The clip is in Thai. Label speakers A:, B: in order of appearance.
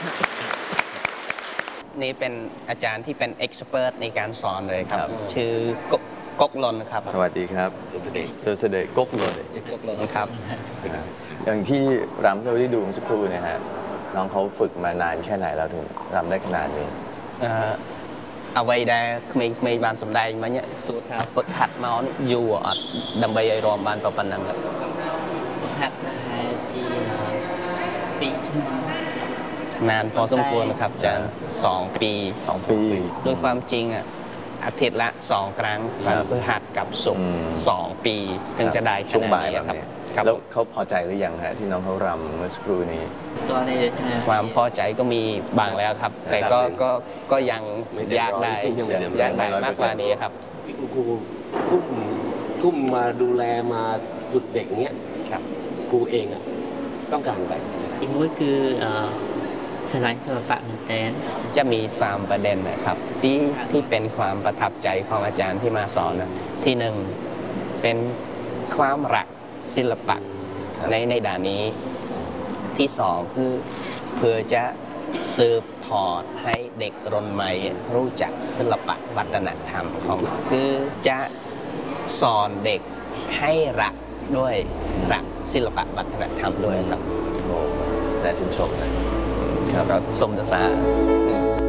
A: นี่เป็นอาจารย์ที่เป็นเอ็กซ์เพรสในการสอนเลยครับชื่อกกลนครับ
B: สวัสดีครับสุดเสด็จกกลน
A: ครับ
B: อย่างที่รำที่เราได้ดูเมื่อสักครู่นะฮะน้องเขาฝึกมานานแค่ไหนแล้วถึงรำได้ขนาดนี้
A: เอาไว้ได้เมย์บานสำได้มาเนี่ยสุดครับฝึกหัดมาอยู่ดัมเบย์รอมบานต่อปันนั้นครับ
C: หัดจีปีช
A: นานพอสมควรนะครับอาจารย์2 ปีโดยความจริงอาทิตย์ละ2 ครั้งวันพฤหัสกับศุกร์2 ปีถึงจะได้
B: ช่วงบ่าย
A: ครับ
B: แล้วเขาพอใจหรือยังฮะที่น้องเขารำเมื่อสักครู่นี้
A: ความพอใจก็มีบางแล้วครับแต่ก็ยังอยากได้มากกว่านี้ครับ
D: ครูทุ่มมาดูแลมาฝึกเด็กเนี้ยครับครูเองต้องการอะไร
C: อีกมุ้ยคือสไลด์สลับปะแตน
A: จะมี3 ประเด็นนะครับที่เป็นความประทับใจของอาจารย์ที่มาสอนที่1เป็นความรักศิลปะในด้านนี้ที่2คือเพื่อจะสืบทอดให้เด็กรุ่นใหม่รู้จักศิลปะวัฒนธรรมของคือจะสอนเด็กให้รักด้วยรักศิลปะวัฒนธรรมด้วยครับ
B: โอ้แต่ชื่นชมนะ
A: ก็สมศักดิ์ศรี